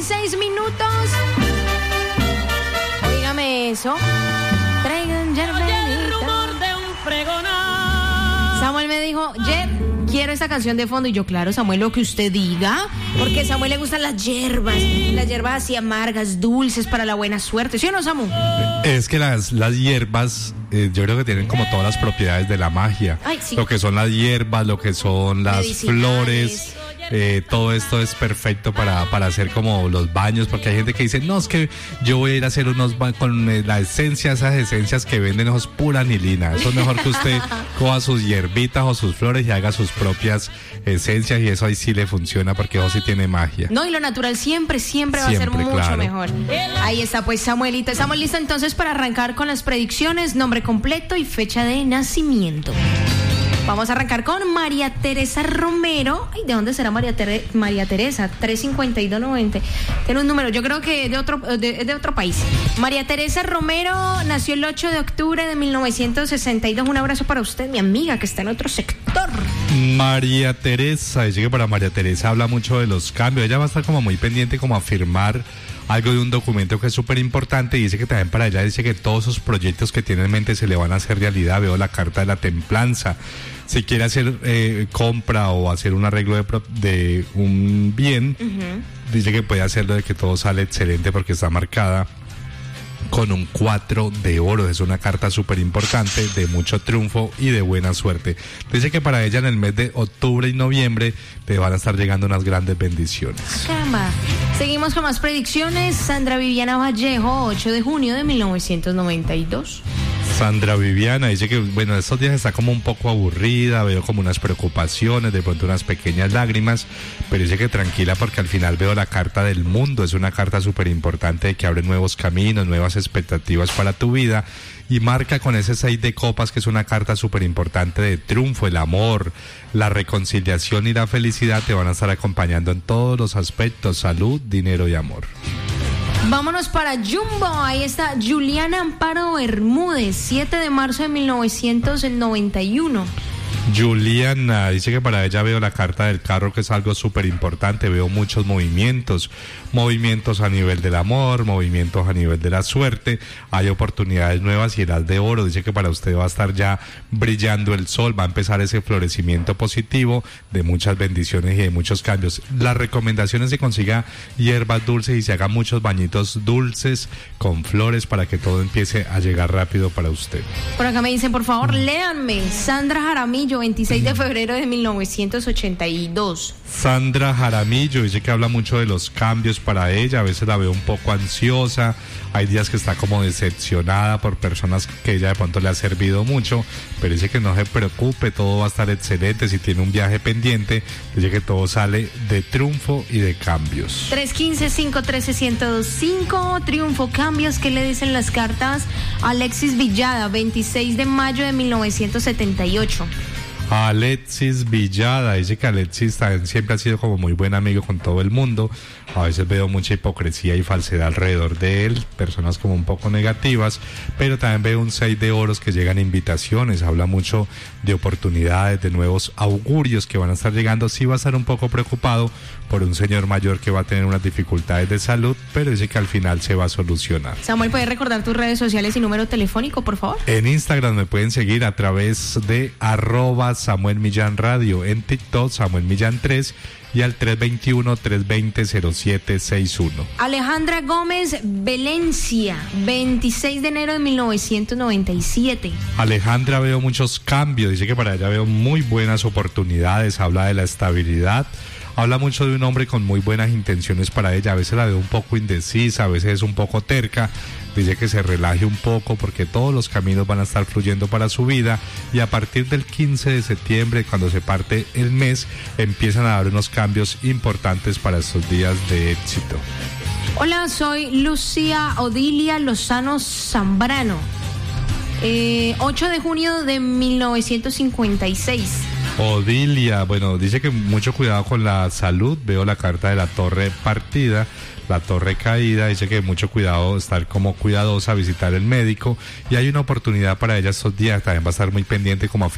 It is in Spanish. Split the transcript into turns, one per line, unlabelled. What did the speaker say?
6 minutos. Dígame eso. Traigan yerbenita. Samuel me dijo, quiero esta canción de fondo. Y yo, claro, Samuel, lo que usted diga. Porque a Samuel le gustan las hierbas así amargas, dulces, para la buena suerte. ¿Sí o no, Samu?
Es que las hierbas, yo creo que tienen como todas las propiedades de la magia.
Ay, sí.
Lo que son las hierbas, lo que son las flores. Todo esto es perfecto para hacer como los baños, porque hay gente que dice, no, es que yo voy a ir a hacer unos baños con la esencia, esas esencias que venden, eso es pura anilina. Eso es mejor que usted coja sus hierbitas o sus flores y haga sus propias esencias, y eso ahí sí le funciona, porque eso sí tiene magia.
No, y lo natural siempre va a ser mucho mejor. Ahí está, pues, Samuelito. Estamos listos entonces para arrancar con las predicciones, nombre completo y fecha de nacimiento. Vamos a arrancar con María Teresa Romero. Ay, ¿de dónde será María Teresa? 35290. Tiene un número, yo creo que de otro país. María Teresa Romero nació el 8 de octubre de 1962. Un abrazo para usted, mi amiga, que está en otro sector.
María Teresa, dice que para María Teresa habla mucho de los cambios. Ella va a estar como muy pendiente, como a firmar algo de un documento que es súper importante, y dice que también para ella dice que todos sus proyectos que tiene en mente se le van a hacer realidad. Veo la carta de la templanza. Si quiere hacer compra o hacer un arreglo de un bien, dice que puede hacerlo, de que todo sale excelente, porque está marcada con un 4 de oro. Es una carta súper importante, de mucho triunfo y de buena suerte. Dice que para ella en el mes de octubre y noviembre le van a estar llegando unas grandes bendiciones.
Caramba. Seguimos con más predicciones. Sandra Viviana Vallejo, 8 de junio de 1992.
Sandra Viviana dice que, bueno, estos días está como un poco aburrida, veo como unas preocupaciones, de pronto unas pequeñas lágrimas, pero dice que tranquila, porque al final veo la carta del mundo. Es una carta súper importante que abre nuevos caminos, nuevas expectativas para tu vida, y marca con ese 6 de copas, que es una carta súper importante de triunfo. El amor, la reconciliación y la felicidad te van a estar acompañando en todos los aspectos: salud, dinero y amor.
Vámonos para Jumbo. Ahí está Juliana Amparo Bermúdez, 7 de marzo de 1991.
Juliana dice que para ella veo la carta del carro, que es algo súper importante. Veo muchos movimientos a nivel del amor, movimientos a nivel de la suerte. Hay oportunidades nuevas, y el as de oro dice que para usted va a estar ya brillando el sol, va a empezar ese florecimiento positivo de muchas bendiciones y de muchos cambios. La recomendación es que consiga hierbas dulces y se haga muchos bañitos dulces con flores, para que todo empiece a llegar rápido para usted.
Por acá me dicen, por favor, léanme. Sandra Jaramillo, 26 de febrero de 1982.
Sandra Jaramillo dice que habla mucho de los cambios para ella. A veces la veo un poco ansiosa, hay días que está como decepcionada por personas que ella de pronto le ha servido mucho, pero dice que no se preocupe, todo va a estar excelente. Si tiene un viaje pendiente, dice que todo sale de triunfo y de cambios.
315-513-1025, triunfo, cambios. ¿Qué le dicen las cartas? Alexis Villada, 26 de mayo de 1978.
Alexis Villada dice que Alexis también siempre ha sido como muy buen amigo con todo el mundo. A veces veo mucha hipocresía y falsedad alrededor de él, personas como un poco negativas, pero también veo un 6 de oros que llegan invitaciones. Habla mucho de oportunidades, de nuevos augurios que van a estar llegando. Sí va a estar un poco preocupado por un señor mayor que va a tener unas dificultades de salud, pero dice que al final se va a solucionar.
Samuel, ¿puedes recordar tus redes sociales y número telefónico, por favor?
En Instagram me pueden seguir a través de @Samuel Millán Radio, en TikTok Samuel Millán 3 y al 321-320-0761.
Alejandra Gómez Valencia, 26 de enero de 1997.
Alejandra, veo muchos cambios, dice que para ella veo muy buenas oportunidades, habla de la estabilidad. Habla mucho de un hombre con muy buenas intenciones para ella. A veces la veo un poco indecisa, a veces es un poco terca. Dice que se relaje un poco, porque todos los caminos van a estar fluyendo para su vida, y a partir del 15 de septiembre, cuando se parte el mes, empiezan a dar unos cambios importantes para estos días de éxito.
Hola, soy Lucía Odilia Lozano Zambrano, 8 de junio de 1956.
Odilia, bueno, dice que mucho cuidado con la salud. Veo la carta de la torre partida, la torre caída. Dice que mucho cuidado, estar como cuidadosa, visitar el médico, y hay una oportunidad para ella estos días. También va a estar muy pendiente como a